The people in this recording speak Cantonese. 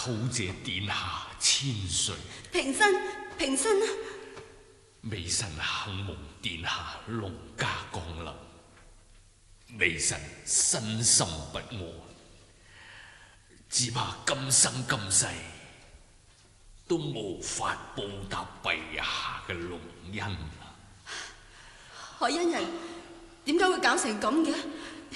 叩謝殿下千歲。 平身，平身啊！ 微臣幸蒙殿下龍駕降臨，微臣身心不安，只怕今生今世都無法報答陛下嘅隆恩。 何恩人點解會搞成咁嘅？